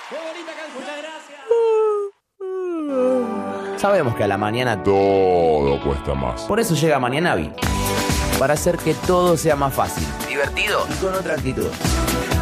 ¡Qué bonita canción! Muchas gracias. Sabemos que a la mañana Todo cuesta más. por eso llega Mañanavi, para hacer que todo sea más fácil, divertido y con otra actitud.